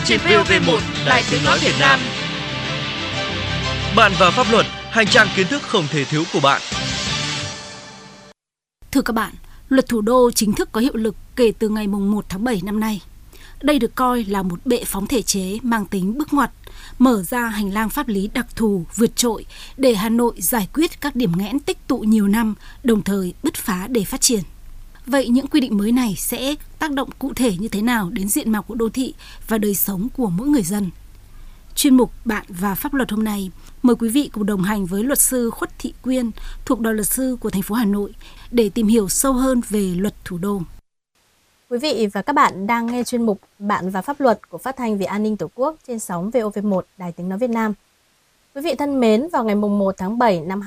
trên VOV1, Đài Tiếng nói Việt Nam. Bạn và pháp luật, hành trang kiến thức không thể thiếu của bạn. Thưa các bạn, Luật Thủ đô chính thức có hiệu lực kể từ ngày 1 tháng 7 năm nay. Đây được coi là một bệ phóng thể chế mang tính bước ngoặt, mở ra hành lang pháp lý đặc thù vượt trội để Hà Nội giải quyết các điểm nghẽn tích tụ nhiều năm, đồng thời bứt phá để phát triển. Vậy những quy định mới này sẽ tác động cụ thể như thế nào đến diện mạo của đô thị và đời sống của mỗi người dân? Chuyên mục Bạn và Pháp luật hôm nay, mời quý vị cùng đồng hành với luật sư Khuất Thị Quyên thuộc Đoàn luật sư của thành phố Hà Nội để tìm hiểu sâu hơn về Luật Thủ đô. Quý vị và các bạn đang nghe chuyên mục Bạn và Pháp luật của Phát thanh Vì An ninh Tổ quốc trên sóng VOV1 Đài Tiếng nói Việt Nam. Quý vị thân mến, vào ngày 1 tháng 7 năm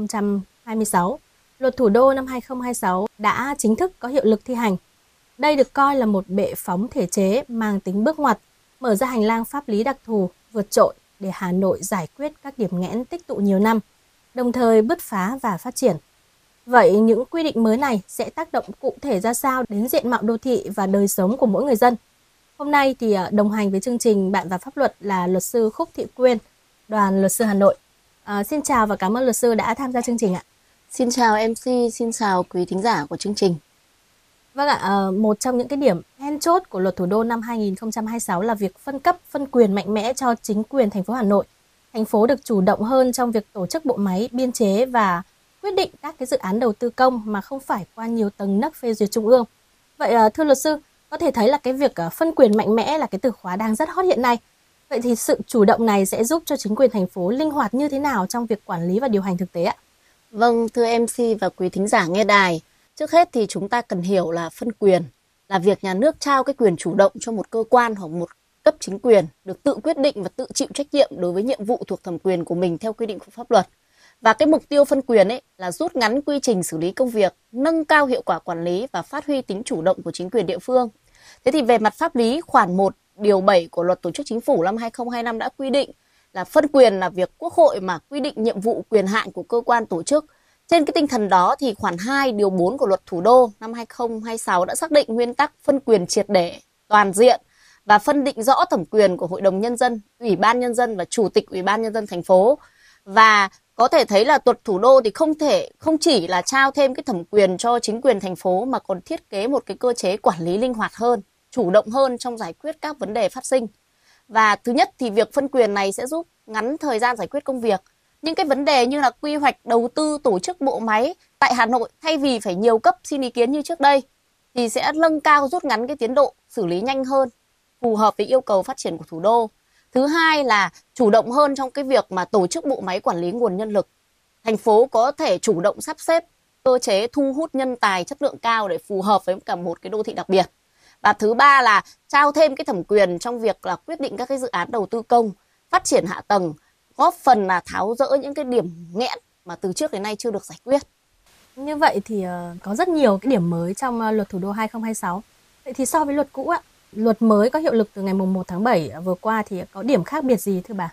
2026, Luật Thủ đô năm 2026 đã chính thức có hiệu lực thi hành. Đây được coi là một bệ phóng thể chế mang tính bước ngoặt, mở ra hành lang pháp lý đặc thù vượt trội để Hà Nội giải quyết các điểm nghẽn tích tụ nhiều năm, đồng thời bứt phá và phát triển. Vậy những quy định mới này sẽ tác động cụ thể ra sao đến diện mạo đô thị và đời sống của mỗi người dân? Hôm nay thì đồng hành với chương trình Bạn và Pháp luật là luật sư Khuất Thị Quyên, Đoàn luật sư Hà Nội. Xin chào và cảm ơn luật sư đã tham gia chương trình ạ. Xin chào MC, xin chào quý thính giả của chương trình. Vâng ạ, một trong những cái điểm then chốt của Luật Thủ đô năm 2026 là việc phân cấp, phân quyền mạnh mẽ cho chính quyền thành phố Hà Nội. Thành phố được chủ động hơn trong việc tổ chức bộ máy, biên chế và quyết định các cái dự án đầu tư công mà không phải qua nhiều tầng nấc phê duyệt trung ương. Vậy thưa luật sư, có thể thấy là cái việc phân quyền mạnh mẽ là cái từ khóa đang rất hot hiện nay. Vậy thì sự chủ động này sẽ giúp cho chính quyền thành phố linh hoạt như thế nào trong việc quản lý và điều hành thực tế ạ? Vâng, thưa MC và quý thính giả nghe đài, trước hết thì chúng ta cần hiểu là phân quyền là việc nhà nước trao cái quyền chủ động cho một cơ quan hoặc một cấp chính quyền được tự quyết định và tự chịu trách nhiệm đối với nhiệm vụ thuộc thẩm quyền của mình theo quy định của pháp luật. Và cái mục tiêu phân quyền ấy là rút ngắn quy trình xử lý công việc, nâng cao hiệu quả quản lý và phát huy tính chủ động của chính quyền địa phương. Thế thì về mặt pháp lý, khoản 1 điều 7 của Luật Tổ chức Chính phủ năm 2025 đã quy định là phân quyền là việc Quốc hội mà quy định nhiệm vụ quyền hạn của cơ quan tổ chức. Trên cái tinh thần đó thì khoản 2 điều 4 của Luật Thủ đô năm 2026 đã xác định nguyên tắc phân quyền triệt để, toàn diện và phân định rõ thẩm quyền của Hội đồng Nhân dân, Ủy ban Nhân dân và Chủ tịch Ủy ban Nhân dân thành phố. Và có thể thấy là Luật Thủ đô thì không chỉ là trao thêm cái thẩm quyền cho chính quyền thành phố mà còn thiết kế một cái cơ chế quản lý linh hoạt hơn, chủ động hơn trong giải quyết các vấn đề phát sinh. Và thứ nhất thì việc phân quyền này sẽ giúp ngắn thời gian giải quyết công việc. Những cái vấn đề như là quy hoạch, đầu tư, tổ chức bộ máy tại Hà Nội thay vì phải nhiều cấp xin ý kiến như trước đây thì sẽ nâng cao rút ngắn cái tiến độ xử lý nhanh hơn, phù hợp với yêu cầu phát triển của thủ đô. Thứ hai là chủ động hơn trong cái việc mà tổ chức bộ máy quản lý nguồn nhân lực. Thành phố có thể chủ động sắp xếp cơ chế thu hút nhân tài chất lượng cao để phù hợp với cả một cái đô thị đặc biệt. Và thứ ba là trao thêm cái thẩm quyền trong việc là quyết định các cái dự án đầu tư công, phát triển hạ tầng, góp phần là tháo dỡ những cái điểm nghẽn mà từ trước đến nay chưa được giải quyết. Như vậy thì có rất nhiều cái điểm mới trong Luật Thủ đô 2026. Vậy thì so với luật cũ ạ, luật mới có hiệu lực từ ngày 1 tháng 7 vừa qua thì có điểm khác biệt gì thưa bà?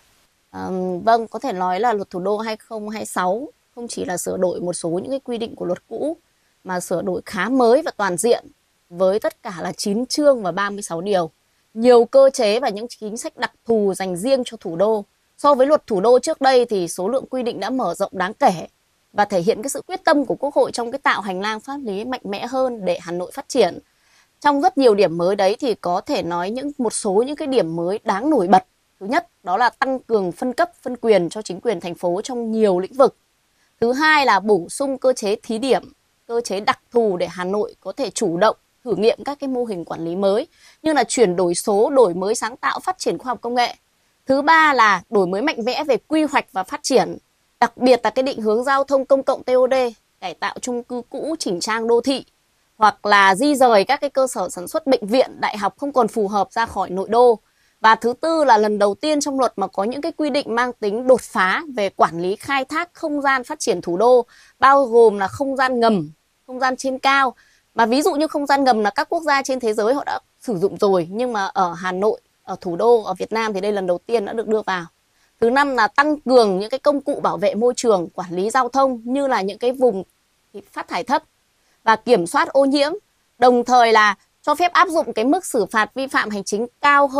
Vâng, có thể nói là Luật Thủ đô 2026 không chỉ là sửa đổi một số những cái quy định của luật cũ mà sửa đổi khá mới và toàn diện với tất cả là 9 chương và 36 điều. Nhiều cơ chế và những chính sách đặc thù dành riêng cho thủ đô. So với Luật Thủ đô trước đây thì số lượng quy định đã mở rộng đáng kể và thể hiện cái sự quyết tâm của Quốc hội trong cái tạo hành lang pháp lý mạnh mẽ hơn để Hà Nội phát triển. Trong rất nhiều điểm mới đấy thì có thể nói một số những cái điểm mới đáng nổi bật. Thứ nhất, đó là tăng cường phân cấp, phân quyền cho chính quyền thành phố trong nhiều lĩnh vực. Thứ hai là bổ sung cơ chế thí điểm, cơ chế đặc thù để Hà Nội có thể chủ động thử nghiệm các cái mô hình quản lý mới như là chuyển đổi số, đổi mới sáng tạo, phát triển khoa học công nghệ. Thứ ba là đổi mới mạnh mẽ về quy hoạch và phát triển, đặc biệt là cái định hướng giao thông công cộng TOD, cải tạo chung cư cũ, chỉnh trang đô thị, hoặc là di rời các cái cơ sở sản xuất bệnh viện, đại học không còn phù hợp ra khỏi nội đô. Và thứ tư là lần đầu tiên trong luật mà có những cái quy định mang tính đột phá về quản lý khai thác không gian phát triển thủ đô, bao gồm là không gian ngầm, không gian trên cao. Mà ví dụ như không gian ngầm là các quốc gia trên thế giới họ đã sử dụng rồi, nhưng mà ở Hà Nội, ở thủ đô, ở Việt Nam thì đây lần đầu tiên đã được đưa vào. Thứ năm là tăng cường những cái công cụ bảo vệ môi trường, quản lý giao thông như là những cái vùng phát thải thấp và kiểm soát ô nhiễm, đồng thời là cho phép áp dụng cái mức xử phạt vi phạm hành chính cao hơn